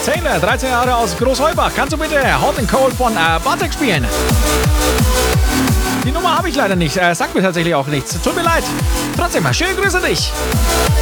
Taylor, 13 Jahre aus Großheubach. Kannst du bitte Hot and Cold von Bartek spielen? Die Nummer habe ich leider nicht. Sagt mir tatsächlich auch nichts. Tut mir leid. Trotzdem, schöne Grüße dich.